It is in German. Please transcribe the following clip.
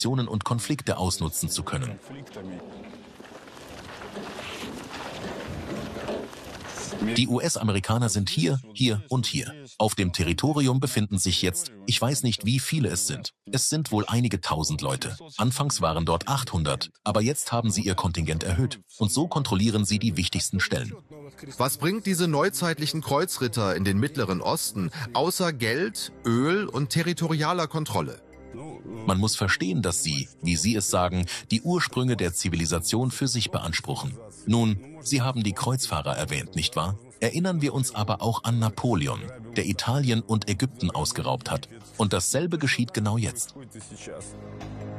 und Konflikte ausnutzen zu können. Die US-Amerikaner sind hier, hier und hier. Auf dem Territorium befinden sich jetzt, ich weiß nicht, wie viele es sind. Es sind wohl einige tausend Leute. Anfangs waren dort 800, aber jetzt haben sie ihr Kontingent erhöht. Und so kontrollieren sie die wichtigsten Stellen. Was bringt diese neuzeitlichen Kreuzritter in den Mittleren Osten, außer Geld, Öl und territorialer Kontrolle? Man muss verstehen, dass sie, wie sie es sagen, die Ursprünge der Zivilisation für sich beanspruchen. Nun, Sie haben die Kreuzfahrer erwähnt, nicht wahr? Erinnern wir uns aber auch an Napoleon, der Italien und Ägypten ausgeraubt hat. Und dasselbe geschieht genau jetzt.